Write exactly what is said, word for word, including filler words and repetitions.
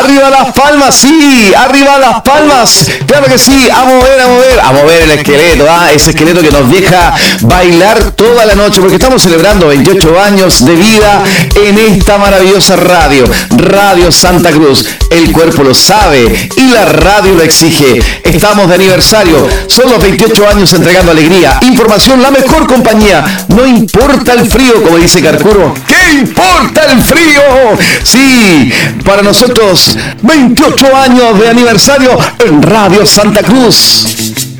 Arriba las palmas, sí, arriba las palmas. Claro que sí, a mover, a mover, a mover el esqueleto, ¿ah? Ese esqueleto que nos deja bailar toda la noche, porque estamos celebrando veintiocho años de vida en esta maravillosa radio, Radio Santa Cruz. El cuerpo lo sabe y la radio lo exige. Estamos de aniversario, son los veintiocho años entregando alegría, información, la mejor compañía. No importa el frío, como dice Carcuro. ¿Qué importa el frío? Sí, para nosotros veintiocho años de aniversario en Radio Santa Cruz.